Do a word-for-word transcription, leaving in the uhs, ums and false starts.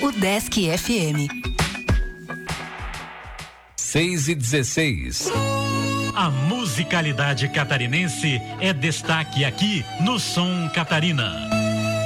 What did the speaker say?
Udesc F M. seis e dezesseis. A musicalidade catarinense é destaque aqui no Som Catarina.